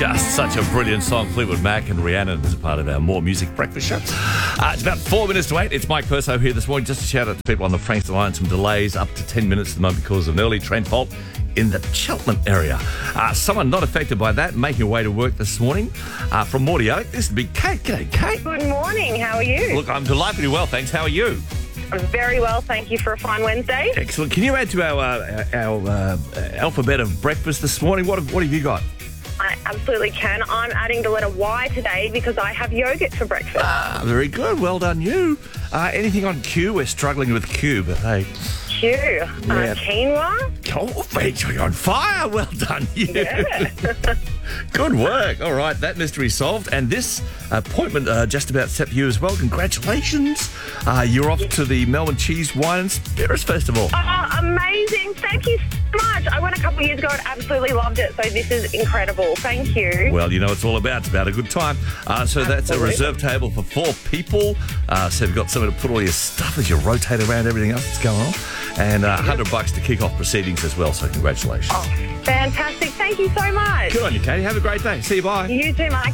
Just such a brilliant song, Fleetwood Mac and Rhiannon as a part of our More Music Breakfast show. It's about 4 minutes to 8. It's Mike Perso here this morning. Just a shout out to people on the Frankston line. Some delays up to 10 minutes at the moment because of an early train fault in the Cheltenham area. Someone not affected by that making a way to work this morning from Mordio. This is Big Kate. G'day, Kate. Good morning. How are you? Look, I'm delightfully well, thanks. How are you? I'm very well, thank you, for a fine Wednesday. Excellent. Can you add to our alphabet of breakfast this morning? What have you got? I absolutely can. I'm adding the letter Y today because I have yogurt for breakfast. Very good. Well done, you. Anything on Q? We're struggling with Q, but hey. Q. Quinoa. Oh, you're on fire. Well done, you. Yeah. Good work. All right, that mystery solved. And this appointment just about set for you as well. Congratulations. You're off to the Melbourne Cheese, Wine and Spirits Festival. Oh, amazing. Thank you so much. I went a couple of years ago and absolutely loved it, so this is incredible. Thank you. Well, you know what it's all about. It's about a good time. So that's a reserve table for 4 people. So you've got somewhere to put all your stuff as you rotate around everything else that's going on. And $100 to kick off proceedings as well, so congratulations. Oh, fantastic. Thank you so much. Good on you, Katie. Have a great day. See you, bye. You too, Mike.